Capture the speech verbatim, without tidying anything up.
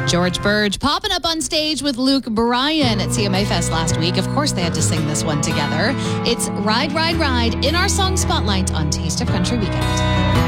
George Burge popping up on stage with Luke Bryan at C M A Fest last week. Of course, they had to sing this one together. It's Ride, Ride, Ride in our song Spotlight on Taste of Country Weekend.